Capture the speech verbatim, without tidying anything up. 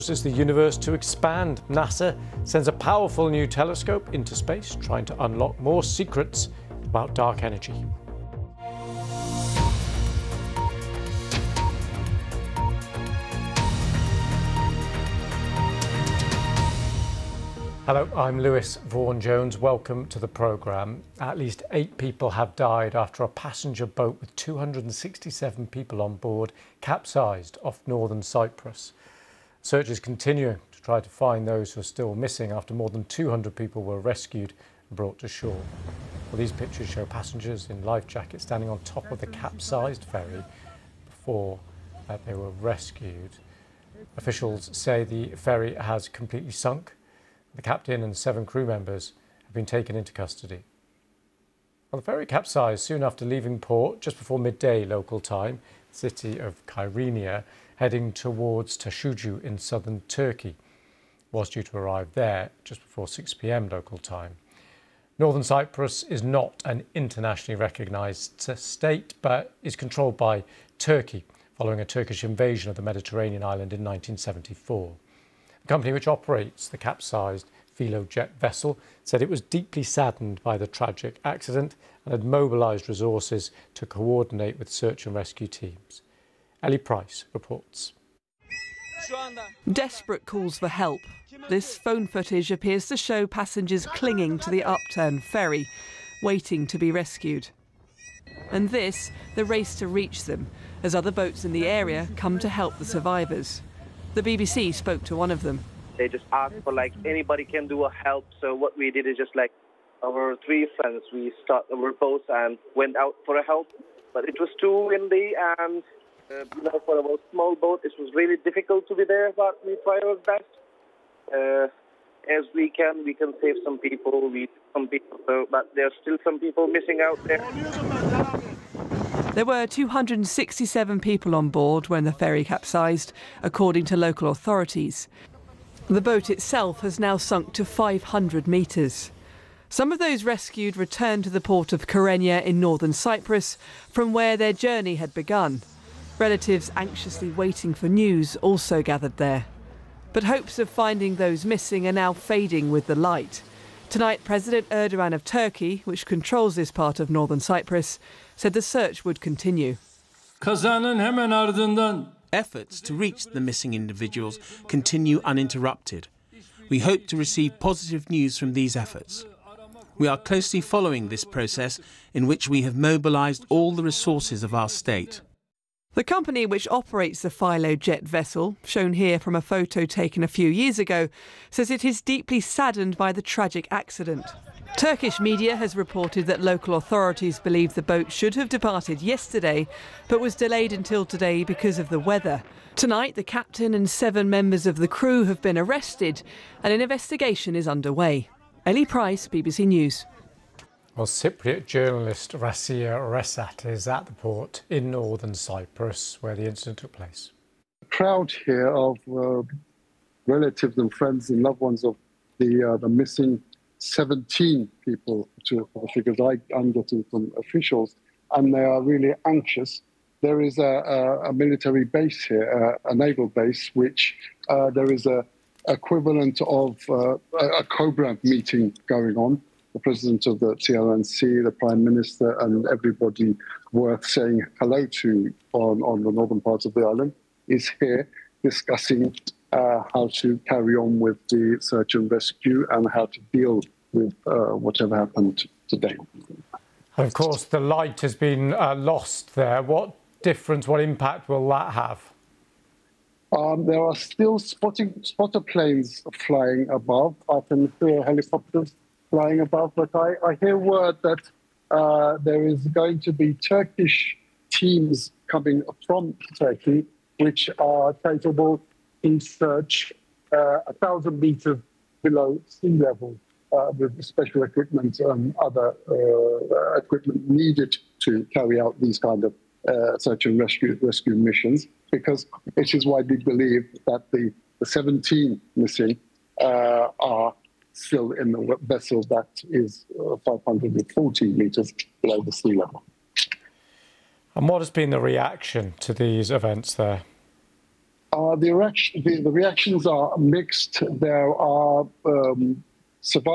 Is the universe to expand? NASA sends a powerful new telescope into space, trying to unlock more secrets about dark energy. Hello, I'm Lewis Vaughan-Jones. Welcome to the programme. At least eight people have died after a passenger boat with two hundred sixty-seven people on board capsized off northern Cyprus. Search is continuing to try to find those who are still missing after more than two hundred people were rescued and brought to shore. Well, these pictures show passengers in life jackets standing on top of the capsized ferry before uh, they were rescued. Officials say the ferry has completely sunk. The captain and seven crew members have been taken into custody. Well, the ferry capsized soon after leaving port, just before midday local time, the city of Kyrenia, heading towards Taşucu in southern Turkey. Was due to arrive there just before six p m local time. Northern Cyprus is not an internationally recognised state, but is controlled by Turkey following a Turkish invasion of the Mediterranean island in nineteen seventy-four. The company which operates the capsized Filojet vessel said it was deeply saddened by the tragic accident and had mobilised resources to coordinate with search and rescue teams. Ellie Price reports. Desperate calls for help. This phone footage appears to show passengers clinging to the upturned ferry, waiting to be rescued. And this, the race to reach them, as other boats in the area come to help the survivors. The B B C spoke to one of them. They just asked for like anybody can do a help. So what we did is just like our three friends, we started our boats and went out for a help. But it was too windy and uh, you know, for our small boat, it was really difficult to be there. But we tried our best uh, as we can. We can save some people. We some people, so, but there's still some people missing out there. There were two hundred sixty-seven people on board when the ferry capsized, according to local authorities. The boat itself has now sunk to five hundred metres. Some of those rescued returned to the port of Kyrenia in northern Cyprus, from where their journey had begun. Relatives anxiously waiting for news also gathered there. But hopes of finding those missing are now fading with the light. Tonight, President Erdogan of Turkey, which controls this part of northern Cyprus, said the search would continue. Efforts to reach the missing individuals continue uninterrupted. We hope to receive positive news from these efforts. We are closely following this process, in which we have mobilised all the resources of our state. The company which operates the Filojet vessel, shown here from a photo taken a few years ago, says it is deeply saddened by the tragic accident. Turkish media has reported that local authorities believe the boat should have departed yesterday, but was delayed until today because of the weather. Tonight, the captain and seven members of the crew have been arrested and an investigation is underway. Ellie Price, B B C News. Well, Cypriot journalist Rassia Resat is at the port in northern Cyprus where the incident took place. A crowd here of uh, relatives and friends and loved ones of the, uh, the missing seventeen people, to figures I, I'm getting from officials, and they are really anxious. There is a, a, a military base here, a, a naval base, which uh, there is a equivalent of uh, a, a COBRA meeting going on. The president of the T L N C, the prime minister, and everybody worth saying hello to on, on the northern parts of the island is here discussing uh, how to carry on with the search and rescue and how to deal with uh, whatever happened today. And of course, the light has been uh, lost there. What difference, what impact will that have? Um, there are still spotting, spotter planes flying above. I can hear helicopters flying above, but I, I hear word that uh, there is going to be Turkish teams coming from Turkey, which are capable in search uh, a thousand meters below sea level uh, with special equipment and other uh, equipment needed to carry out these kind of uh, search and rescue rescue missions, because it is widely believed that the, the seventeen missing uh, are still in the vessel that is uh, five hundred forty metres below the sea level. And what has been the reaction to these events there? Uh, Uh, the, reaction, the, the reactions are mixed. There are um, survivors